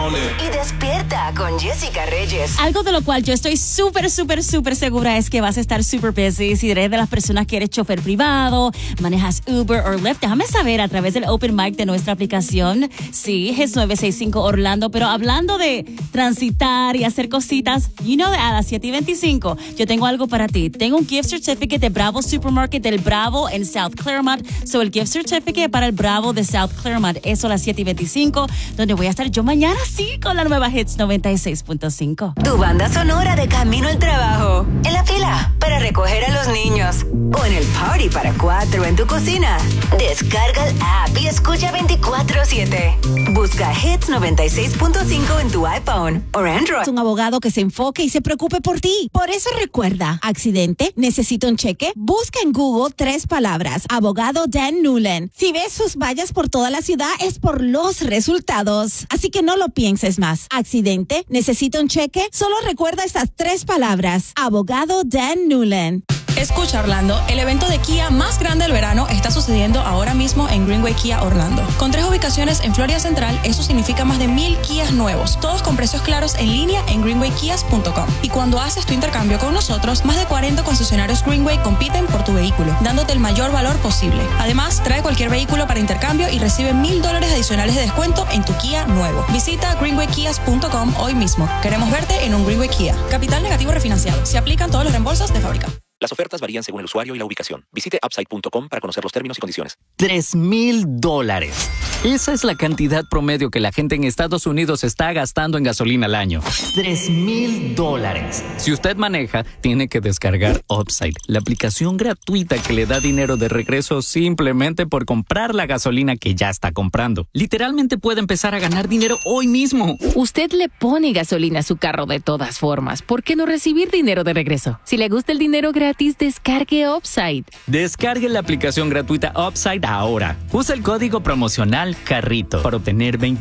Y despierta con Jessica Reyes. Algo de lo cual yo estoy súper segura es que vas a estar súper busy. Si eres de las personas que eres chofer privado, manejas Uber o Lyft, déjame saber a través del Open Mic de nuestra aplicación. Sí, es 965 Orlando. Pero hablando de transitar y hacer cositas, a las 7:25 yo tengo algo para ti. Tengo un gift certificate de Bravo Supermarket del Bravo en South Claremont. El gift certificate para el Bravo de South Claremont. Eso a las 7:25, donde voy a estar yo mañana, sí, con la nueva Hits 96.5. Tu banda sonora de camino al trabajo, en la fila para recoger a los niños o en el party para 4 en tu cocina. Descarga el app y escucha 24/7. Busca Hits 96.5 en tu iPhone o Android. Un abogado que se enfoque y se preocupe por ti. Por eso recuerda, accidente, necesito un cheque. Busca en Google 3 palabras. Abogado Dan Newland. Si ves sus vallas por toda la ciudad es por los resultados. Así que no lo pienses más. Accidente, necesito un cheque. Solo recuerda estas 3 palabras. Abogado Dan Newland. Escucha, Orlando, el evento de Kia más grande del verano está sucediendo ahora mismo en Greenway Kia Orlando. Con 3 ubicaciones en Florida Central, eso significa más de 1,000 Kias nuevos, todos con precios claros en línea en greenwaykias.com. Y cuando haces tu intercambio con nosotros, más de 40 concesionarios Greenway compiten por tu vehículo, dándote el mayor valor posible. Además, trae cualquier vehículo para intercambio y recibe $1,000 adicionales de descuento en tu Kia nuevo. Visita greenwaykias.com hoy mismo. Queremos verte en un Greenway Kia. Capital negativo refinanciado. Se aplican todos los reembolsos de fábrica. Las ofertas varían según el usuario y la ubicación. Visite upside.com para conocer los términos y condiciones. $3,000. Esa es la cantidad promedio que la gente en Estados Unidos está gastando en gasolina al año. $3,000. Si usted maneja, tiene que descargar Upside, la aplicación gratuita que le da dinero de regreso simplemente por comprar la gasolina que ya está comprando. Literalmente puede empezar a ganar dinero hoy mismo. Usted le pone gasolina a su carro de todas formas. ¿Por qué no recibir dinero de regreso? Si le gusta el dinero gratis, descargue Upside. Descargue la aplicación gratuita Upside ahora. Usa el código promocional CARRITO para obtener